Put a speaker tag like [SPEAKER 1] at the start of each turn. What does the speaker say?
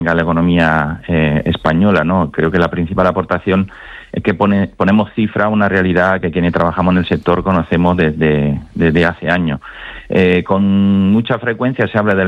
[SPEAKER 1] a la economía española, ¿no? Creo que la principal aportación es que ponemos cifra a una realidad que quienes trabajamos en el sector conocemos desde hace años. Con mucha frecuencia se habla de